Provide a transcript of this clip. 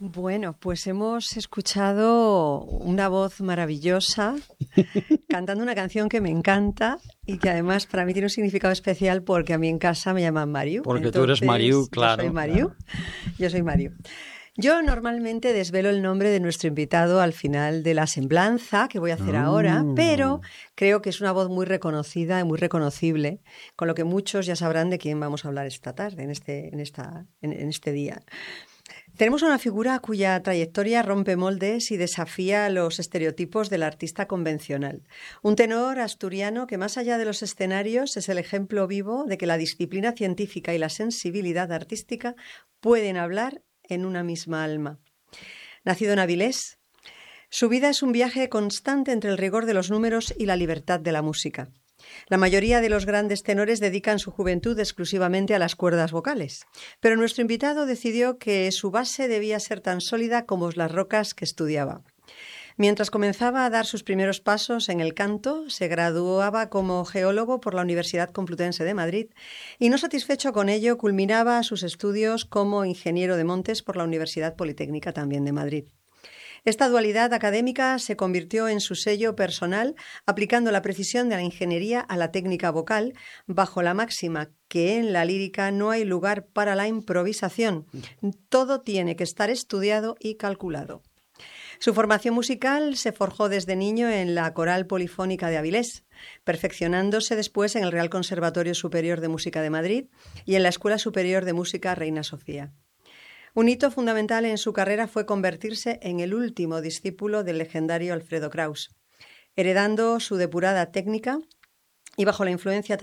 Bueno, pues hemos escuchado una voz maravillosa cantando una canción que me encanta y que además para mí tiene un significado especial porque a mí en casa me llaman Mariu. Porque tú eres Mariu, Entonces, claro. Yo soy Mariu. Yo normalmente desvelo el nombre de nuestro invitado al final de la semblanza que voy a hacer ahora, pero creo que es una voz muy reconocida y muy reconocible, con lo que muchos ya sabrán de quién vamos a hablar esta tarde, en este día. Tenemos una figura cuya trayectoria rompe moldes y desafía los estereotipos del artista convencional. Un tenor asturiano que, más allá de los escenarios, es el ejemplo vivo de que la disciplina científica y la sensibilidad artística pueden hablar en una misma alma. Nacido en Avilés, su vida es un viaje constante entre el rigor de los números y la libertad de la música. La mayoría de los grandes tenores dedican su juventud exclusivamente a las cuerdas vocales, pero nuestro invitado decidió que su base debía ser tan sólida como las rocas que estudiaba. Mientras comenzaba a dar sus primeros pasos en el canto, se graduaba como geólogo por la Universidad Complutense de Madrid y, no satisfecho con ello, culminaba sus estudios como ingeniero de montes por la Universidad Politécnica también de Madrid. Esta dualidad académica se convirtió en su sello personal, aplicando la precisión de la ingeniería a la técnica vocal, bajo la máxima que en la lírica no hay lugar para la improvisación. Todo tiene que estar estudiado y calculado. Su formación musical se forjó desde niño en la Coral Polifónica de Avilés, perfeccionándose después en el Real Conservatorio Superior de Música de Madrid y en la Escuela Superior de Música Reina Sofía. Un hito fundamental en su carrera fue convertirse en el último discípulo del legendario Alfredo Kraus. Heredando su depurada técnica y bajo la influencia